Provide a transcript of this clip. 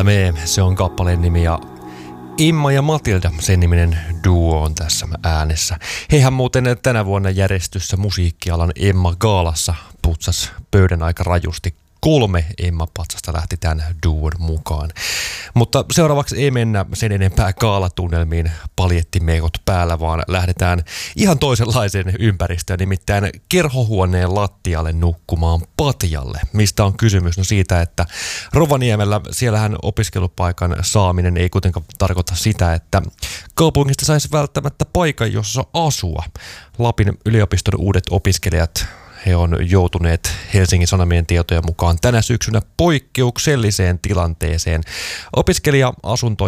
Me, se on kappaleen nimi ja Imma ja Matilda, sen niminen duo on tässä äänessä. Heihän muuten tänä vuonna järjestyssä musiikkialan Emma Gaalassa putsas pöydän aika rajusti. 3 Emma-patsasta lähti tämän duon mukaan. Mutta seuraavaksi ei mennä sen enempää gaalatunnelmiin paljettimeikot päällä, vaan lähdetään ihan toisenlaiseen ympäristöön, nimittäin kerhohuoneen lattialle nukkumaan patjalle. Mistä on kysymys? No siitä, että Rovaniemellä siellähän opiskelupaikan saaminen ei kuitenkaan tarkoita sitä, että kaupungista saisi välttämättä paikan, jossa asua. Lapin yliopiston uudet opiskelijat, he on joutuneet Helsingin Sanomien tietojen mukaan tänä syksynä poikkeukselliseen tilanteeseen. Opiskelija-asunto